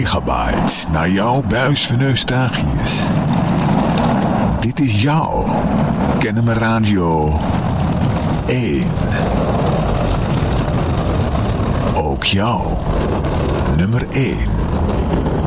gigabyte naar jouw buis van Eustachius. Dit is jouw Kennemer Radio 1. Ook jouw nummer 1.